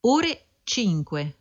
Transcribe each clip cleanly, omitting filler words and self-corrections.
ore 5.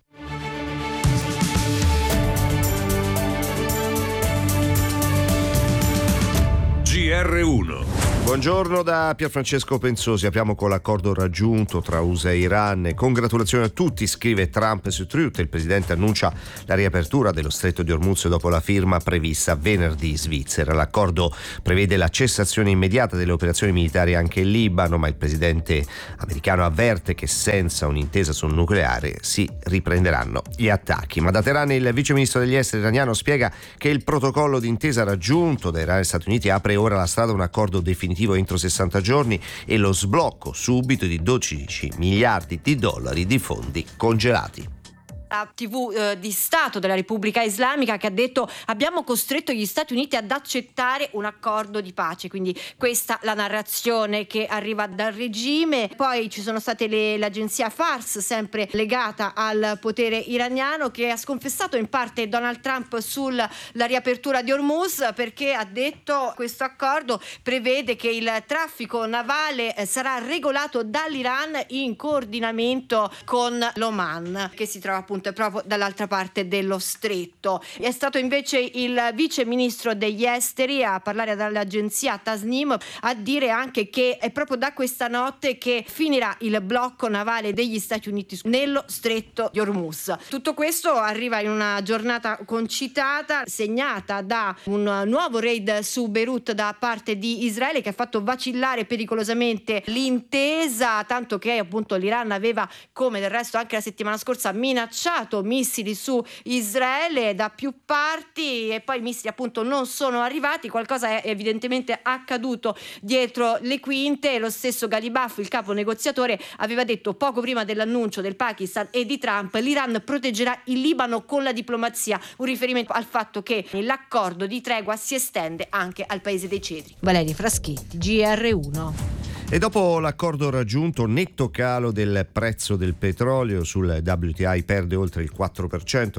GR1. Buongiorno da Pierfrancesco Pensosi. Apriamo con l'accordo raggiunto tra USA e Iran. Congratulazioni a tutti, scrive Trump su Truth. Il presidente annuncia la riapertura dello stretto di Hormuz dopo la firma prevista venerdì in Svizzera. L'accordo prevede la cessazione immediata delle operazioni militari anche in Libano, ma il presidente americano avverte che senza un'intesa sul nucleare si riprenderanno gli attacchi. Ma da Teheran il vice ministro degli esteri iraniano spiega che il protocollo d'intesa raggiunto da Iran e Stati Uniti apre ora la strada a un accordo definitivo entro 60 giorni e lo sblocco subito di 12 miliardi di dollari di fondi congelati. La TV di Stato della Repubblica Islamica che ha detto: abbiamo costretto gli Stati Uniti ad accettare un accordo di pace. Quindi questa la narrazione che arriva dal regime. Poi ci sono state l'agenzia Fars, sempre legata al potere iraniano, che ha sconfessato in parte Donald Trump sulla riapertura di Hormuz, perché ha detto questo accordo prevede che il traffico navale sarà regolato dall'Iran in coordinamento con l'Oman, che si trova appunto proprio dall'altra parte dello stretto. È stato invece il vice ministro degli esteri a parlare dall'agenzia Tasnim, a dire anche che è proprio da questa notte che finirà il blocco navale degli Stati Uniti nello stretto di Hormuz. Tutto questo arriva in una giornata concitata, segnata da un nuovo raid su Beirut da parte di Israele, che ha fatto vacillare pericolosamente l'intesa, tanto che appunto l'Iran aveva, come del resto anche la settimana scorsa, minacciato missili su Israele da più parti, e poi i missili appunto non sono arrivati. Qualcosa è evidentemente accaduto dietro le quinte. Lo stesso Ghalibaf, il capo negoziatore, aveva detto poco prima dell'annuncio del Pakistan e di Trump: l'Iran proteggerà il Libano con la diplomazia, un riferimento al fatto che l'accordo di tregua si estende anche al paese dei cedri. Valeria Fraschetti, GR1. E dopo l'accordo raggiunto, netto calo del prezzo del petrolio. Sul WTI perde oltre il 4%,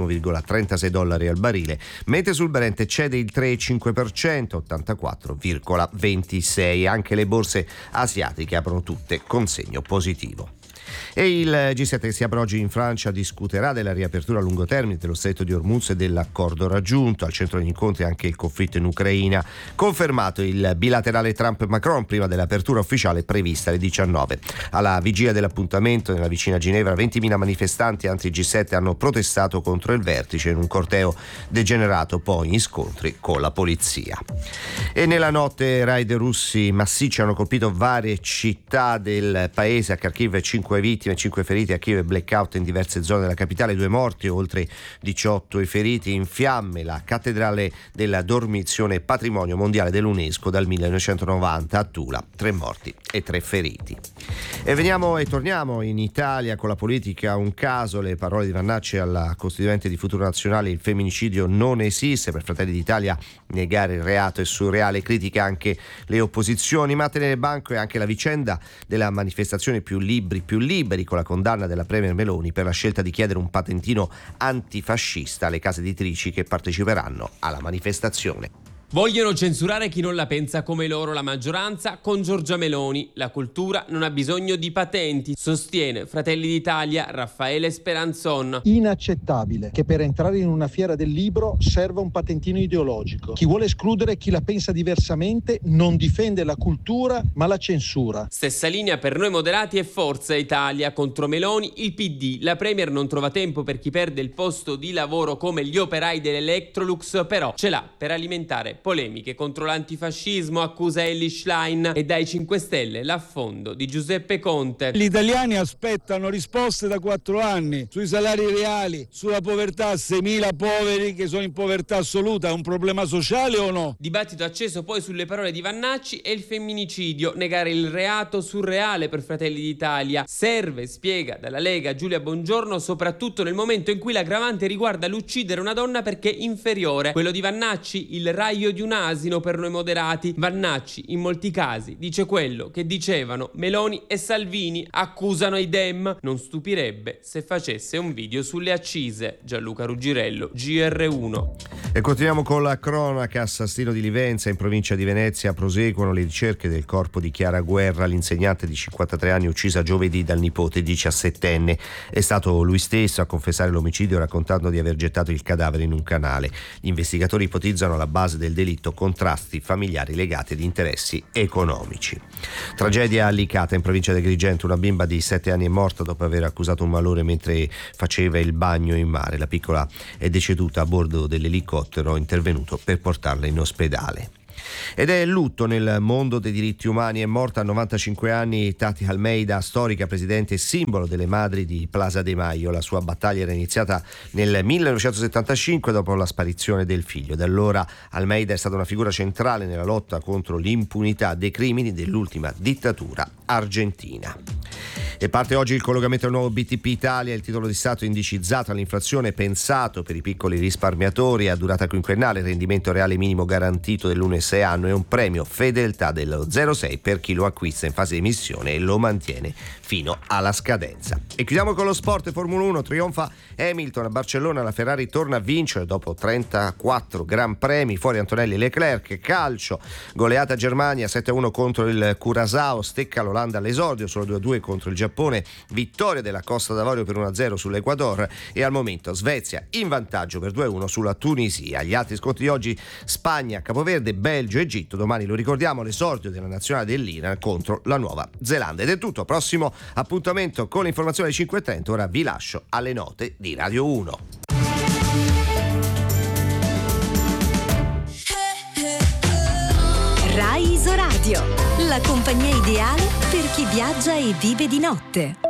81,36 dollari al barile, mentre sul Brent cede il 3,5%, 84,26. Anche le borse asiatiche aprono tutte con segno positivo. E il G7 che si apre oggi in Francia discuterà della riapertura a lungo termine dello stretto di Hormuz e dell'accordo raggiunto. Al centro degli incontri anche il conflitto in Ucraina. Confermato il bilaterale Trump-Macron prima dell'apertura ufficiale prevista alle 19. Alla vigilia dell'appuntamento nella vicina Ginevra, 20.000 manifestanti anti-G7 hanno protestato contro il vertice in un corteo degenerato poi in scontri con la polizia. E nella notte raid russi massicci hanno colpito varie città del paese. A Kharkiv 5 vittime, 5 feriti. A Kiev blackout in diverse zone della capitale, 2 morti, oltre 18 i feriti. In fiamme la cattedrale della Dormizione, patrimonio mondiale dell'UNESCO dal 1990. A Tula 3 morti e 3 feriti. E veniamo e torniamo in Italia con la politica. Un caso, le parole di Vannacci alla costituente di Futuro Nazionale: il femminicidio non esiste. Per Fratelli d'Italia negare il reato è surreale. Critica anche le opposizioni, ma tenere banco è anche la vicenda della manifestazione più liberi, con la condanna della premier Meloni per la scelta di chiedere un patentino antifascista alle case editrici che parteciperanno alla manifestazione. Vogliono censurare chi non la pensa come loro, la maggioranza con Giorgia Meloni. La cultura non ha bisogno di patenti, sostiene Fratelli d'Italia Raffaele Speranzon. Inaccettabile che per entrare in una fiera del libro serva un patentino ideologico. Chi vuole escludere chi la pensa diversamente non difende la cultura ma la censura. Stessa linea per Noi Moderati e Forza Italia. Contro Meloni il PD. La premier non trova tempo per chi perde il posto di lavoro come gli operai dell'Electrolux, però ce l'ha per alimentare polemiche contro l'antifascismo, accusa Elly Schlein, e dai 5 Stelle l'affondo di Giuseppe Conte. Gli italiani aspettano risposte da 4 anni sui salari reali, sulla povertà, 6.000 poveri che sono in povertà assoluta. È un problema sociale o no? Dibattito acceso poi sulle parole di Vannacci e il femminicidio. Negare il reato surreale per Fratelli d'Italia. Serve, spiega dalla Lega Giulia Bongiorno, soprattutto nel momento in cui l'aggravante riguarda l'uccidere una donna perché inferiore. Quello di Vannacci, il raio di un asino per Noi Moderati. Vannacci in molti casi dice quello che dicevano Meloni e Salvini, accusano i Dem. Non stupirebbe se facesse un video sulle accise. Gianluca Ruggirello, GR1. E continuiamo con la cronaca. A Sastino di Livenza, in provincia di Venezia, proseguono le ricerche del corpo di Chiara Guerra, l'insegnante di 53 anni uccisa giovedì dal nipote 17enne. È stato lui stesso a confessare l'omicidio, raccontando di aver gettato il cadavere in un canale. Gli investigatori ipotizzano alla base del delitto contrasti familiari legati ad interessi economici. Tragedia a Licata, in provincia di Agrigento. Una bimba di 7 anni è morta dopo aver accusato un malore mentre faceva il bagno in mare. La piccola è deceduta a bordo dell'elicottero intervenuto per portarla in ospedale. Ed è lutto nel mondo dei diritti umani. È morta a 95 anni Tati Almeida, storica presidente e simbolo delle madri di Plaza de Mayo. La sua battaglia era iniziata nel 1975 dopo la sparizione del figlio. Da allora Almeida è stata una figura centrale nella lotta contro l'impunità dei crimini dell'ultima dittatura argentina. E parte oggi il collocamento del nuovo BTP Italia, il titolo di Stato indicizzato all'inflazione, pensato per i piccoli risparmiatori, a durata quinquennale, rendimento reale minimo garantito dell'1,6 anno e un premio fedeltà dello 0,6 per chi lo acquista in fase di emissione e lo mantiene fino alla scadenza. E chiudiamo con lo sport. Formula 1, trionfa Hamilton a Barcellona, la Ferrari torna a vincere dopo 34 Gran Premi, fuori Antonelli e Leclerc. Calcio, goleata Germania 7-1 contro il Curaçao, stecca l'Olanda all'esordio, solo 2-2 contro il Giappone, vittoria della Costa d'Avorio per 1-0 sull'Ecuador e al momento Svezia in vantaggio per 2-1 sulla Tunisia. Gli altri scontri di oggi: Spagna, Capoverde, Belgio, Egitto. Domani, lo ricordiamo, l'esordio della nazionale dell'Iran contro la Nuova Zelanda. Ed è tutto, prossimo appuntamento con l'informazione alle 5:30. Ora vi lascio alle note di Radio 1. Rai Isoradio, la compagnia ideale per chi viaggia e vive di notte.